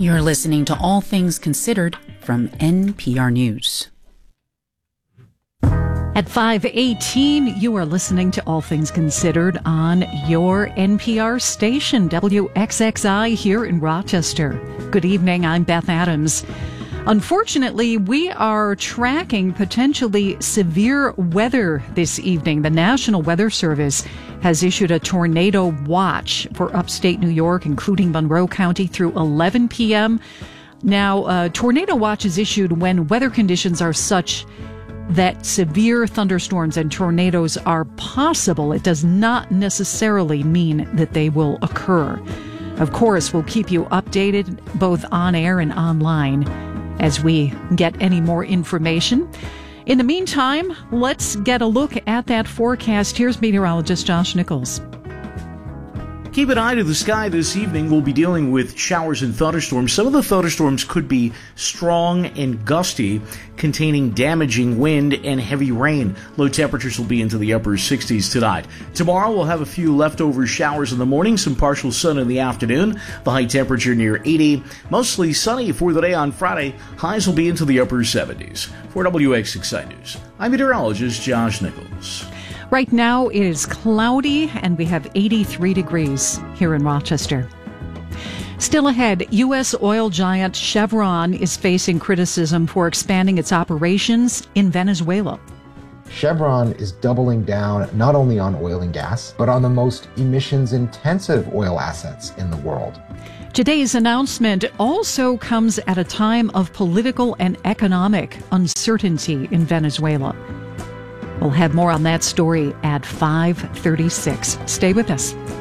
You're listening to All Things Considered from NPR News. At 5:18, you are listening to All Things Considered on your NPR station, WXXI, here in Rochester. Good evening, I'm Beth Adams. Unfortunately, we are tracking potentially severe weather this evening. The National Weather Service has issued a tornado watch for upstate New York, including Monroe County, through 11 p.m. Now, a tornado watch is issued when weather conditions are such that severe thunderstorms and tornadoes are possible. It does not necessarily mean that they will occur. Of course, we'll keep you updated both on air and online as we get any more information. In the meantime, let's get a look at that forecast. Here's meteorologist Josh Nichols. Keep an eye to the sky this evening. We'll be dealing with showers and thunderstorms. Some of the thunderstorms could be strong and gusty, containing damaging wind and heavy rain. Low temperatures will be into the upper 60s tonight. Tomorrow we'll have a few leftover showers in the morning, some partial sun in the afternoon. The high temperature near 80. Mostly sunny for the day on Friday. Highs will be into the upper 70s. For WXXI News, I'm meteorologist Josh Nichols. Right now it is cloudy and we have 83 degrees here in Rochester. Still ahead, U.S. oil giant Chevron is facing criticism for expanding its operations in Venezuela. Chevron is doubling down not only on oil and gas, but on the most emissions-intensive oil assets in the world. Today's announcement also comes at a time of political and economic uncertainty in Venezuela. We'll have more on that story at 5:36. Stay with us.